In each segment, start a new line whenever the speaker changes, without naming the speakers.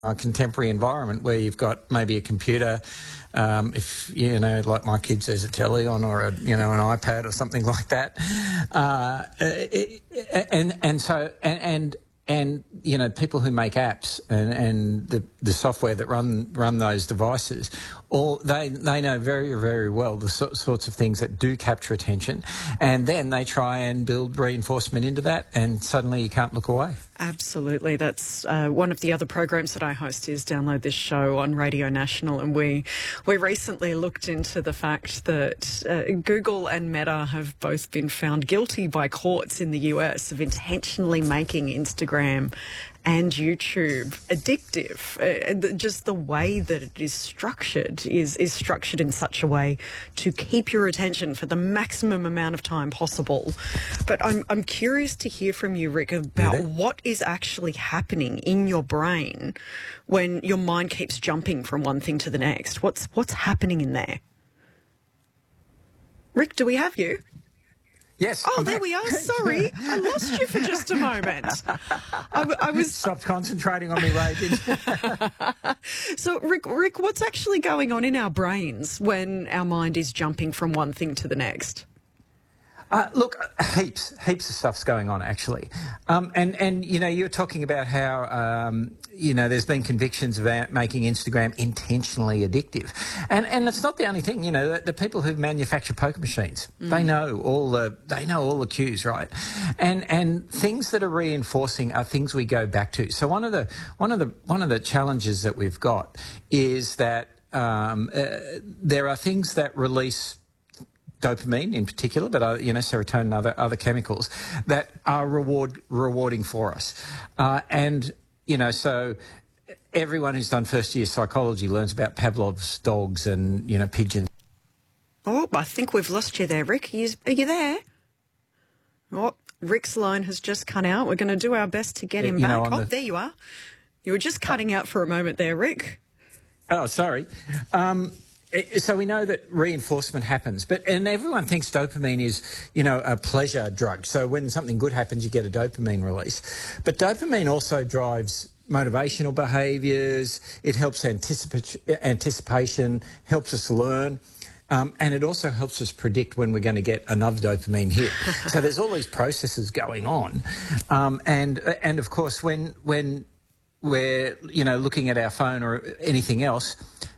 a contemporary environment where you've got maybe a computer, if you know, like my kids, there's a telly on, or an iPad or something like that, and you know, people who make apps and the software that run those devices, they know very, very well the sorts of things that do capture attention, and then they try and build reinforcement into that, and suddenly you can't look away.
Absolutely. That's one of the other programs that I host is Download This Show on Radio National, and we recently looked into the fact that Google and Meta have both been found guilty by courts in the US of intentionally making Instagram and YouTube addictive. Just the way that it is structured is structured in such a way to keep your attention for the maximum amount of time possible. But I'm curious to hear from you, Rick, about what is actually happening in your brain when your mind keeps jumping from one thing to the next. What's happening in there? Rick, do we have you?
Yes.
Oh, there we are. Sorry, I lost you for just a moment. I was
stopped concentrating on me, Ray.
So, Rick, what's actually going on in our brains when our mind is jumping from one thing to the next?
Look, heaps of stuff's going on, actually. And you know, you're talking about how, you know, there's been convictions about making Instagram intentionally addictive. And it's not the only thing. You know, the people who manufacture poker machines, they know all the cues, right? And things that are reinforcing are things we go back to. So one of the challenges that we've got is that there are things that release dopamine in particular, but you know, serotonin and other chemicals that are rewarding for us. And you know, so everyone who's done first year psychology learns about Pavlov's dogs and, you know, pigeons.
Oh, I think we've lost you there, Rick. Are you there? Oh, Rick's line has just cut out. We're going to do our best to get him back. There you are. You were just cutting out for a moment there, Rick.
Oh, sorry. So we know that reinforcement happens, and everyone thinks dopamine is, you know, a pleasure drug. So when something good happens, you get a dopamine release. But dopamine also drives motivational behaviours. It helps anticipation, helps us learn. And it also helps us predict when we're going to get another dopamine hit. So there's all these processes going on. And of course, when we're, you know, looking at our phone or anything else,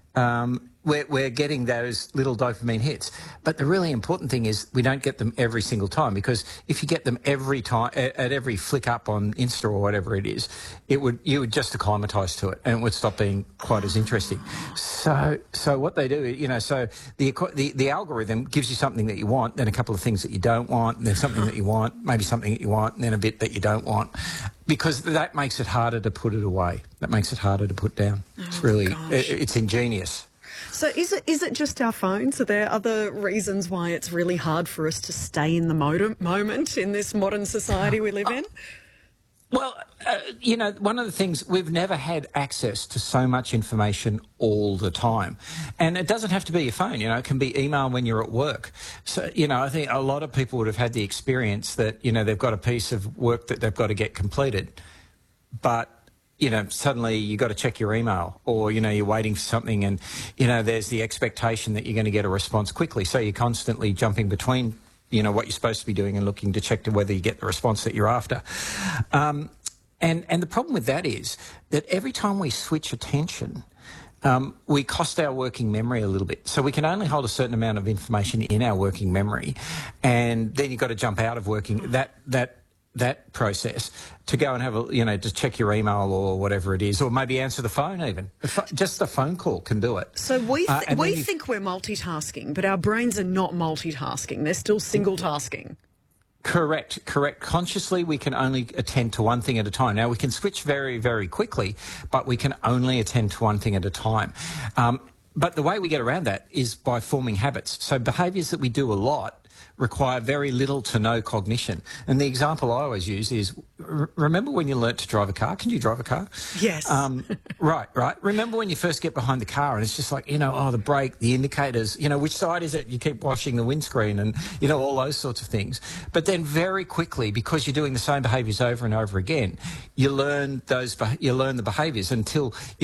we're getting those little dopamine hits. But the really important thing is we don't get them every single time, because if you get them every time, at every flick up on Insta or whatever it is, you would just acclimatise to it, and it would stop being quite as interesting. So what they do, you know, so the algorithm gives you something that you want, then a couple of things that you don't want, and then something that you want, maybe something that you want, and then a bit that you don't want, because that makes it harder to put it away. That makes it harder to put down. It's really, it's ingenious.
So is it just our phones? Are there other reasons why it's really hard for us to stay in the moment in this modern society we live in?
Well, you know, one of the things, we've never had access to so much information all the time. And it doesn't have to be your phone, you know, it can be email when you're at work. So, you know, I think a lot of people would have had the experience that, you know, they've got a piece of work that they've got to get completed, but you know, suddenly you got to check your email, or, you know, you're waiting for something and, you know, there's the expectation that you're going to get a response quickly. So you're constantly jumping between, you know, what you're supposed to be doing and looking to check to whether you get the response that you're after. And the problem with that is that every time we switch attention, we cost our working memory a little bit. So we can only hold a certain amount of information in our working memory, and then you've got to jump out of working that process to go and have a, you know, to check your email or whatever it is, or maybe answer the phone even. Just a phone call can do it.
So we think we're multitasking, but our brains are not multitasking. They're still single-tasking.
Correct. Consciously, we can only attend to one thing at a time. Now, we can switch very, very quickly, but we can only attend to one thing at a time. But the way we get around that is by forming habits. So behaviours that we do a lot require very little to no cognition. And the example I always use is, remember when you learnt to drive a car? Can you drive a car?
Yes.
Right. Remember when you first get behind the car and it's just like, the brake, the indicators, which side is it? You keep washing the windscreen and, all those sorts of things. But then very quickly, because you're doing the same behaviours over and over again, you learn the behaviours until,